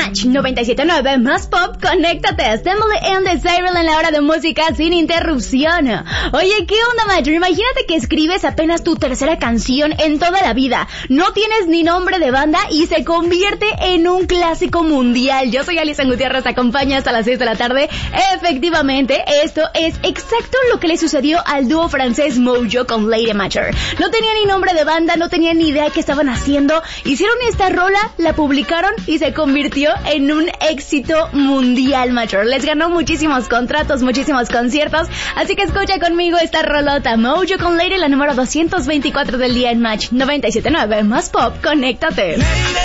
Match 97.9 más pop, conéctate. Stumble and Desirable en la hora de música sin interrupción. Oye, ¿qué onda, Match? Imagínate que escribes apenas tu tercera canción en toda la vida. No tienes ni nombre de banda y se convierte en un clásico mundial. Yo soy Alison Gutiérrez, te acompaño hasta las 6 de la tarde. Efectivamente, esto es exacto lo que le sucedió al dúo francés Mojo con Lady Macher. No tenía ni nombre de banda, no tenía ni idea qué estaban haciendo. Hicieron esta rola, la publicaron y se convirtió en un éxito mundial, Macher. Les ganó muchísimos contratos, muchísimos conciertos. Así que escucha conmigo esta rolota Mojo con Lady, la número 224 del día en Match 97.9 más pop, conéctate. Lady.